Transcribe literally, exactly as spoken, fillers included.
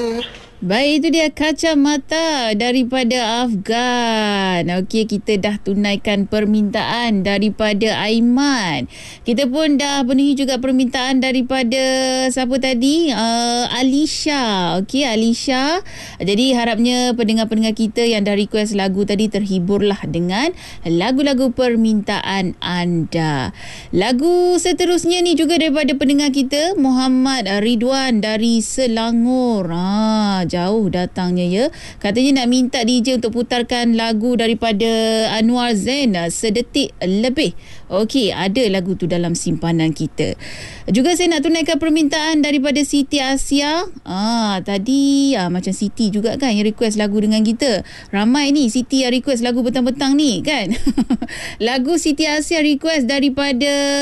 Baik, itu dia Kacamata daripada Afgan. Okey, kita dah tunaikan permintaan daripada Aiman. Kita pun dah penuhi juga permintaan daripada siapa tadi? Uh, Alisha. Okey, Alisha. Jadi harapnya pendengar-pendengar kita yang dah request lagu tadi terhiburlah dengan lagu-lagu permintaan anda. Lagu seterusnya ni juga daripada pendengar kita, Muhammad Ridwan dari Selangor. Ha, jauh datangnya ya. Katanya nak minta D J untuk putarkan lagu daripada Anwar Zain, Sedetik Lebih. Okey, ada lagu tu dalam simpanan kita. Juga saya nak tunaikan permintaan daripada Siti Asia. Ah, tadi ah, macam Siti juga kan yang request lagu dengan kita. Ramai ni Siti yang request lagu petang-petang ni kan. Lagu Siti Asia request daripada